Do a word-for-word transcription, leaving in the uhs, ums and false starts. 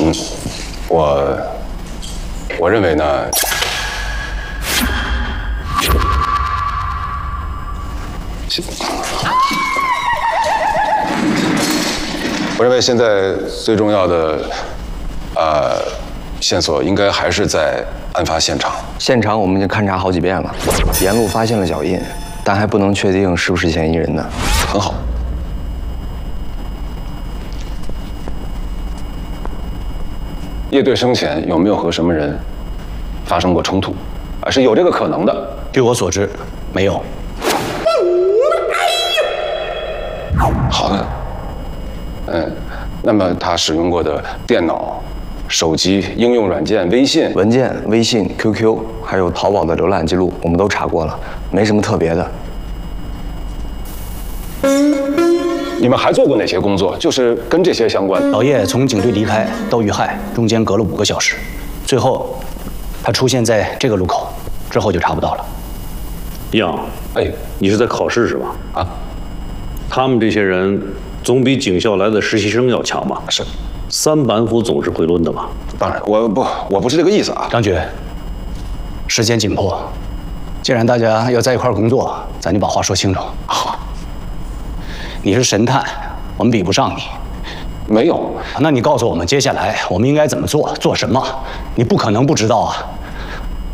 嗯，我我认为呢，我认为现在最重要的呃线索应该还是在案发现场。 现场我们已经勘察好几遍了，沿路发现了脚印，但还不能确定是不是嫌疑人呢。 很好。叶队生前有没有和什么人发生过冲突？啊，是有这个可能的。 据我所知，没有。 好的。嗯，那么他使用过的电脑、手机、应用软件、微信、 文件、微信、Q Q， 还有淘宝的浏览记录，我们都查过了，没什么特别的。 你们还做过哪些工作？就是跟这些相关。 老叶从警队离开到遇害中间隔了五个小时，最后他出现在这个路口，之后就查不到了。 杨， 哎， 你是在考试是吧？ 啊， 他们这些人总比警校来的实习生要强吧？ 是。 三板斧总是会抡的嘛。 当然，我不，我不是这个意思啊。 张局，时间紧迫，既然大家要在一块儿工作，咱就把话说清楚。 好。 你是神探，我们比不上你。 没有。 那你告诉我们，接下来我们应该怎么做，做什么？你不可能不知道啊。